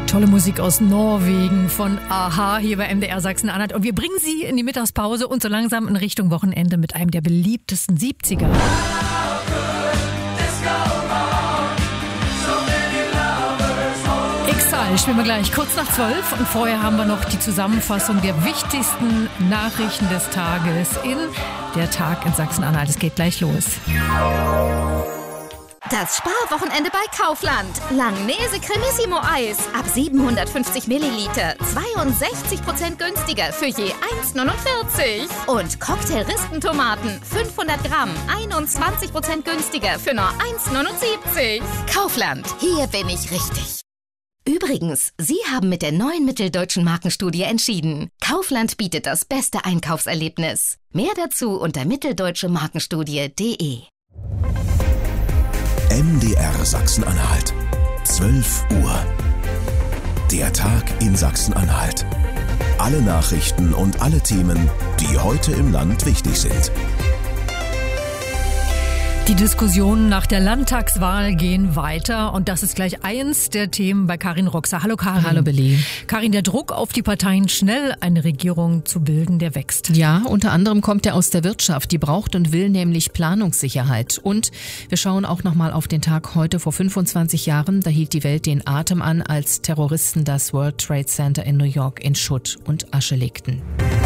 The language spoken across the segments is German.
Tolle Musik aus Norwegen von a-ha hier bei MDR Sachsen-Anhalt. Und wir bringen Sie in die Mittagspause und so langsam in Richtung Wochenende mit einem der beliebtesten 70er. Exile spielen wir gleich kurz nach 12 und vorher haben wir noch die Zusammenfassung der wichtigsten Nachrichten des Tages in Der Tag in Sachsen-Anhalt. Es geht gleich los. Das Sparwochenende bei Kaufland. Langnese Cremissimo Eis ab 750 Milliliter. 62% günstiger für je 1,49. Und Cocktail-Rispentomaten 500 Gramm. 21% günstiger für nur 1,79. Kaufland, hier bin ich richtig. Übrigens, Sie haben mit der neuen Mitteldeutschen Markenstudie entschieden. Kaufland bietet das beste Einkaufserlebnis. Mehr dazu unter mitteldeutschemarkenstudie.de. MDR Sachsen-Anhalt. 12 Uhr. Der Tag in Sachsen-Anhalt. Alle Nachrichten und alle Themen, die heute im Land wichtig sind. Die Diskussionen nach der Landtagswahl gehen weiter und das ist gleich eins der Themen bei Karin Roxer. Hallo Karin. Hallo Billy. Karin, der Druck auf die Parteien, schnell eine Regierung zu bilden, der wächst. Ja, unter anderem kommt er aus der Wirtschaft. Die braucht und will nämlich Planungssicherheit. Und wir schauen auch nochmal auf den Tag heute vor 25 Jahren. Da hielt die Welt den Atem an, als Terroristen das World Trade Center in New York in Schutt und Asche legten.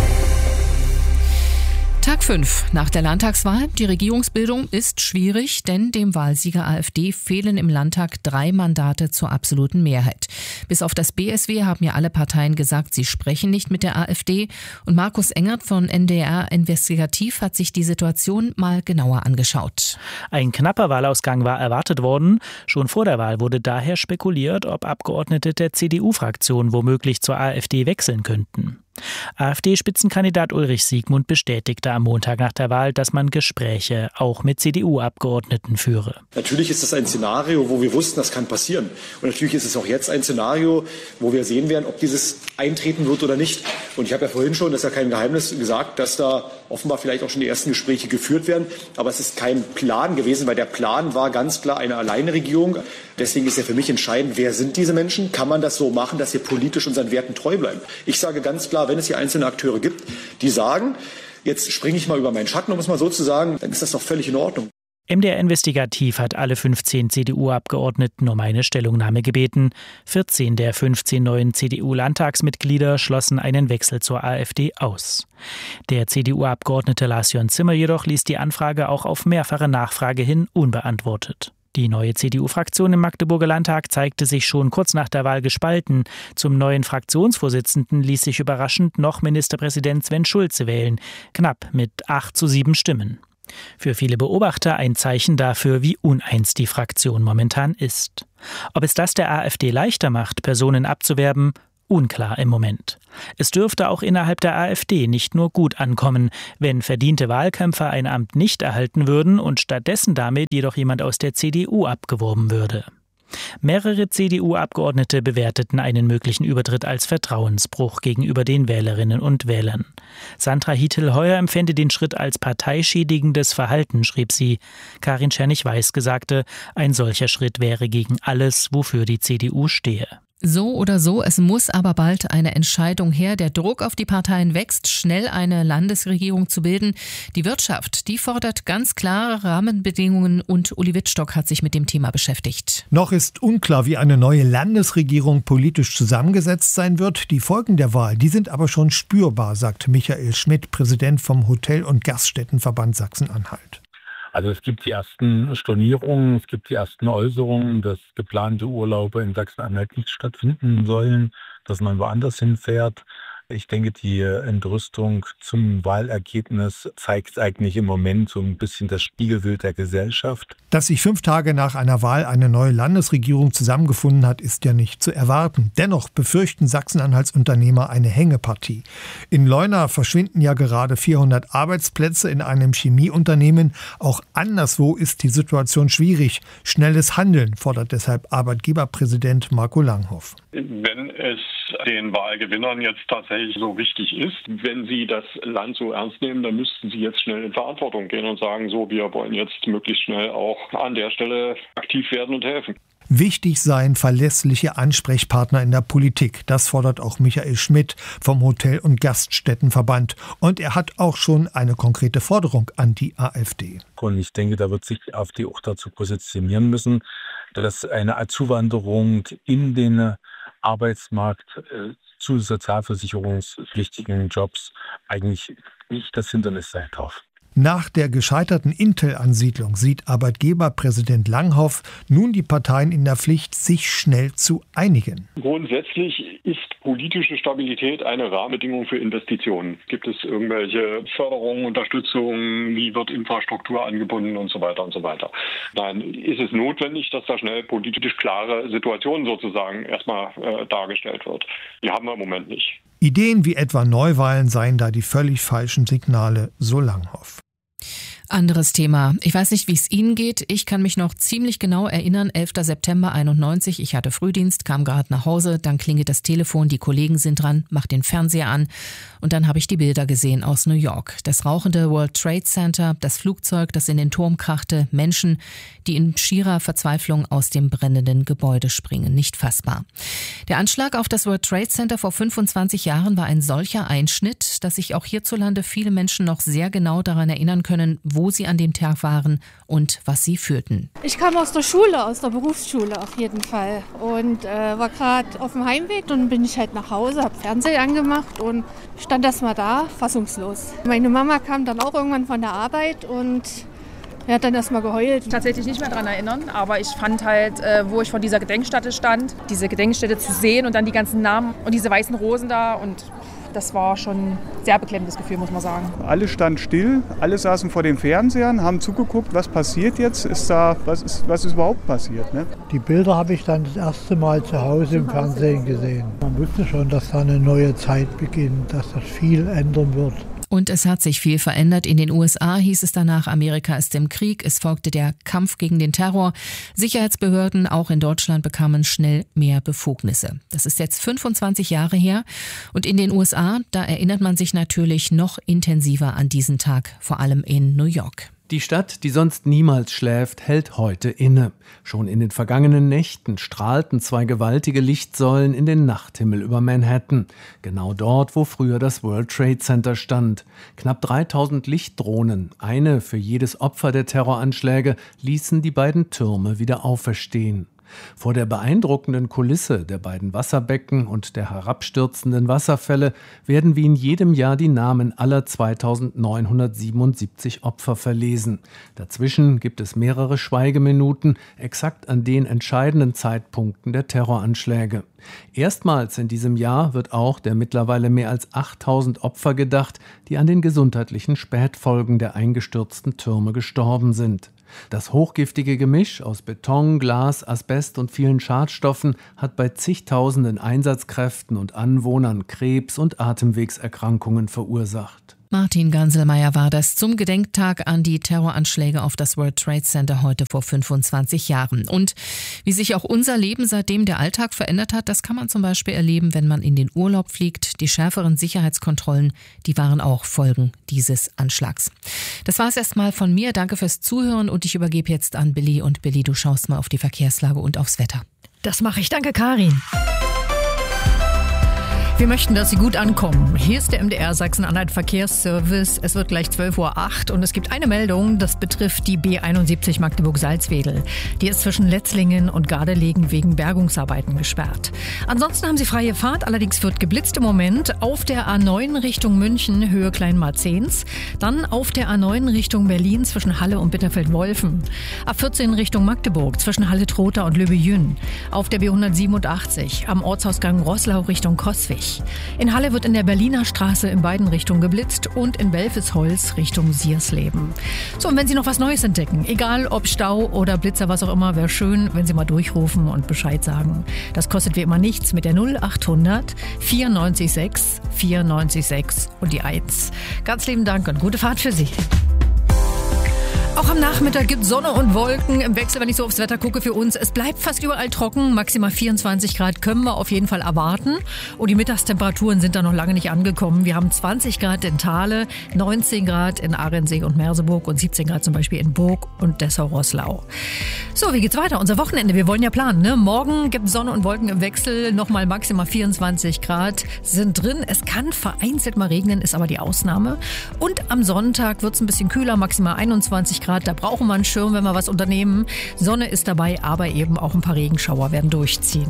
Tag 5 nach der Landtagswahl. Die Regierungsbildung ist schwierig, denn dem Wahlsieger AfD fehlen im Landtag 3 Mandate zur absoluten Mehrheit. Bis auf das BSW haben ja alle Parteien gesagt, sie sprechen nicht mit der AfD. Und Markus Engert von NDR Investigativ hat sich die Situation mal genauer angeschaut. Ein knapper Wahlausgang war erwartet worden. Schon vor der Wahl wurde daher spekuliert, ob Abgeordnete der CDU-Fraktion womöglich zur AfD wechseln könnten. AfD-Spitzenkandidat Ulrich Siegmund bestätigte am Montag nach der Wahl, dass man Gespräche auch mit CDU-Abgeordneten führe. Natürlich ist das ein Szenario, wo wir wussten, das kann passieren. Und natürlich ist es auch jetzt ein Szenario, wo wir sehen werden, ob dieses eintreten wird oder nicht. Und ich habe ja vorhin schon, das ist ja kein Geheimnis, gesagt, dass da offenbar vielleicht auch schon die ersten Gespräche geführt werden. Aber es ist kein Plan gewesen, weil der Plan war ganz klar eine Alleinregierung. Deswegen ist ja für mich entscheidend, wer sind diese Menschen? Kann man das so machen, dass wir politisch unseren Werten treu bleiben? Ich sage ganz klar, wenn es hier einzelne Akteure gibt, die sagen, jetzt springe ich mal über meinen Schatten, um es mal so zu sagen, dann ist das doch völlig in Ordnung. MDR Investigativ hat alle 15 CDU-Abgeordneten um eine Stellungnahme gebeten. 14 der 15 neuen CDU-Landtagsmitglieder schlossen einen Wechsel zur AfD aus. Der CDU-Abgeordnete Lars-Jörn Zimmer jedoch ließ die Anfrage auch auf mehrfache Nachfrage hin unbeantwortet. Die neue CDU-Fraktion im Magdeburger Landtag zeigte sich schon kurz nach der Wahl gespalten. Zum neuen Fraktionsvorsitzenden ließ sich überraschend noch Ministerpräsident Sven Schulze wählen, knapp mit 8:7 Stimmen. Für viele Beobachter ein Zeichen dafür, wie uneins die Fraktion momentan ist. Ob es das der AfD leichter macht, Personen abzuwerben? Unklar im Moment. Es dürfte auch innerhalb der AfD nicht nur gut ankommen, wenn verdiente Wahlkämpfer ein Amt nicht erhalten würden und stattdessen damit jedoch jemand aus der CDU abgeworben würde. Mehrere CDU-Abgeordnete bewerteten einen möglichen Übertritt als Vertrauensbruch gegenüber den Wählerinnen und Wählern. Sandra Hietl-Heuer empfände den Schritt als parteischädigendes Verhalten, schrieb sie. Karin Schernig-Weiß sagte, ein solcher Schritt wäre gegen alles, wofür die CDU stehe. So oder so, es muss aber bald eine Entscheidung her. Der Druck auf die Parteien wächst, schnell eine Landesregierung zu bilden. Die Wirtschaft, die fordert ganz klare Rahmenbedingungen und Uli Wittstock hat sich mit dem Thema beschäftigt. Noch ist unklar, wie eine neue Landesregierung politisch zusammengesetzt sein wird. Die Folgen der Wahl, die sind aber schon spürbar, sagt Michael Schmidt, Präsident vom Hotel- und Gaststättenverband Sachsen-Anhalt. Also es gibt die ersten Stornierungen, es gibt die ersten Äußerungen, dass geplante Urlaube in Sachsen-Anhalt nicht stattfinden sollen, dass man woanders hinfährt. Ich denke, die Entrüstung zum Wahlergebnis zeigt eigentlich im Moment so ein bisschen das Spiegelbild der Gesellschaft. Dass sich 5 Tage nach einer Wahl eine neue Landesregierung zusammengefunden hat, ist ja nicht zu erwarten. Dennoch befürchten Sachsen-Anhalts Unternehmer eine Hängepartie. In Leuna verschwinden ja gerade 400 Arbeitsplätze in einem Chemieunternehmen. Auch anderswo ist die Situation schwierig. Schnelles Handeln fordert deshalb Arbeitgeberpräsident Marco Langhoff. Wenn es den Wahlgewinnern jetzt tatsächlich so wichtig ist. Wenn sie das Land so ernst nehmen, dann müssten sie jetzt schnell in Verantwortung gehen und sagen, so, wir wollen jetzt möglichst schnell auch an der Stelle aktiv werden und helfen. Wichtig seien verlässliche Ansprechpartner in der Politik. Das fordert auch Michael Schmidt vom Hotel- und Gaststättenverband. Und er hat auch schon eine konkrete Forderung an die AfD. Und ich denke, da wird sich die AfD auch dazu positionieren müssen, dass eine Zuwanderung in den Arbeitsmarkt zu sozialversicherungspflichtigen Jobs eigentlich nicht das Hindernis sein darf. Nach der gescheiterten Intel-Ansiedlung sieht Arbeitgeberpräsident Langhoff nun die Parteien in der Pflicht, sich schnell zu einigen. Grundsätzlich ist politische Stabilität eine Rahmenbedingung für Investitionen. Gibt es irgendwelche Förderungen, Unterstützung, wie wird Infrastruktur angebunden und so weiter und so weiter. Nein, ist es notwendig, dass da schnell politisch klare Situationen sozusagen erstmal dargestellt wird. Die haben wir im Moment nicht. Ideen wie etwa Neuwahlen seien da die völlig falschen Signale, so Langhoff. Anderes Thema. Ich weiß nicht, wie es Ihnen geht. Ich kann mich noch ziemlich genau erinnern, 11. September 91. Ich hatte Frühdienst, kam gerade nach Hause, dann klingelt das Telefon, die Kollegen sind dran, mach den Fernseher an und dann habe ich die Bilder gesehen aus New York. Das rauchende World Trade Center, das Flugzeug, das in den Turm krachte, Menschen, die in schierer Verzweiflung aus dem brennenden Gebäude springen. Nicht fassbar. Der Anschlag auf das World Trade Center vor 25 Jahren war ein solcher Einschnitt, dass sich auch hierzulande viele Menschen noch sehr genau daran erinnern können, wo sie an dem Tag waren und was sie fühlten. Ich kam aus der Schule, aus der Berufsschule auf jeden Fall und war gerade auf dem Heimweg und bin ich halt nach Hause, habe Fernseher angemacht und stand erst mal da, fassungslos. Meine Mama kam dann auch irgendwann von der Arbeit und er hat dann erst mal geheult. Tatsächlich nicht mehr daran erinnern, aber ich fand halt, wo ich vor dieser Gedenkstätte stand, diese Gedenkstätte zu sehen und dann die ganzen Namen und diese weißen Rosen da und das war schon ein sehr beklemmendes Gefühl, muss man sagen. Alle standen still, alle saßen vor den Fernsehern, haben zugeguckt, was passiert jetzt, was ist überhaupt passiert. Ne? Die Bilder habe ich dann das erste Mal zu Hause im Fernsehen gesehen. Man wusste schon, dass da eine neue Zeit beginnt, dass das viel ändern wird. Und es hat sich viel verändert. In den USA hieß es danach, Amerika ist im Krieg. Es folgte der Kampf gegen den Terror. Sicherheitsbehörden, auch in Deutschland, bekamen schnell mehr Befugnisse. Das ist jetzt 25 Jahre her. Und in den USA, da erinnert man sich natürlich noch intensiver an diesen Tag, vor allem in New York. Die Stadt, die sonst niemals schläft, hält heute inne. Schon in den vergangenen Nächten strahlten 2 gewaltige Lichtsäulen in den Nachthimmel über Manhattan. Genau dort, wo früher das World Trade Center stand. Knapp 3000 Lichtdrohnen, eine für jedes Opfer der Terroranschläge, ließen die beiden Türme wieder auferstehen. Vor der beeindruckenden Kulisse der beiden Wasserbecken und der herabstürzenden Wasserfälle werden wie in jedem Jahr die Namen aller 2977 Opfer verlesen. Dazwischen gibt es mehrere Schweigeminuten, exakt an den entscheidenden Zeitpunkten der Terroranschläge. Erstmals in diesem Jahr wird auch der mittlerweile mehr als 8000 Opfer gedacht, die an den gesundheitlichen Spätfolgen der eingestürzten Türme gestorben sind. Das hochgiftige Gemisch aus Beton, Glas, Asbest und vielen Schadstoffen hat bei zigtausenden Einsatzkräften und Anwohnern Krebs- und Atemwegserkrankungen verursacht. Martin Ganselmeier war das zum Gedenktag an die Terroranschläge auf das World Trade Center heute vor 25 Jahren. Und wie sich auch unser Leben seitdem der Alltag verändert hat, das kann man zum Beispiel erleben, wenn man in den Urlaub fliegt. Die schärferen Sicherheitskontrollen, die waren auch Folgen dieses Anschlags. Das war es erstmal von mir. Danke fürs Zuhören und ich übergebe jetzt an Billy. Und Billy, du schaust mal auf die Verkehrslage und aufs Wetter. Das mache ich. Danke, Karin. Wir möchten, dass Sie gut ankommen. Hier ist der MDR Sachsen-Anhalt Verkehrsservice. Es wird gleich 12:08 Uhr und es gibt eine Meldung, das betrifft die B71 Magdeburg-Salzwedel. Die ist zwischen Letzlingen und Gardelegen wegen Bergungsarbeiten gesperrt. Ansonsten haben Sie freie Fahrt, allerdings wird geblitzt im Moment auf der A9 Richtung München, Höhe Kleinmarzens. Dann auf der A9 Richtung Berlin zwischen Halle und Bitterfeld-Wolfen. A14 Richtung Magdeburg zwischen Halle-Trotha und Löbejün. Auf der B187 am Ortsausgang Roßlau Richtung Coswig. In Halle wird in der Berliner Straße in beiden Richtungen geblitzt und in Welfesholz Richtung Siersleben. So, und wenn Sie noch was Neues entdecken, egal ob Stau oder Blitzer, was auch immer, wäre schön, wenn Sie mal durchrufen und Bescheid sagen. Das kostet wie immer nichts mit der 0800 94 6 und die 1. Ganz lieben Dank und gute Fahrt für Sie. Auch am Nachmittag gibt es Sonne und Wolken im Wechsel, wenn ich so aufs Wetter gucke für uns. Es bleibt fast überall trocken, maximal 24 Grad können wir auf jeden Fall erwarten. Und die Mittagstemperaturen sind da noch lange nicht angekommen. Wir haben 20 Grad in Thale, 19 Grad in Ahrensee und Merseburg und 17 Grad zum Beispiel in Burg und Dessau-Roßlau. So, wie geht's weiter? Unser Wochenende, wir wollen ja planen, ne? Morgen gibt es Sonne und Wolken im Wechsel, nochmal maximal 24 Grad sind drin. Es kann vereinzelt mal regnen, ist aber die Ausnahme. Und am Sonntag wird es ein bisschen kühler, maximal 21 Grad. Da brauchen wir einen Schirm, wenn wir was unternehmen. Sonne ist dabei, aber eben auch ein paar Regenschauer werden durchziehen.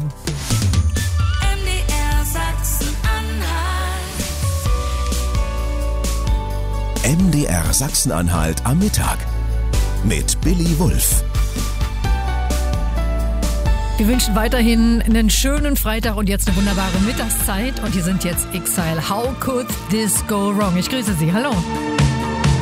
MDR Sachsen-Anhalt am Mittag mit Billy Wulff. Wir wünschen weiterhin einen schönen Freitag und jetzt eine wunderbare Mittagszeit. Und hier sind jetzt Exile. How could this go wrong? Ich grüße Sie. Hallo.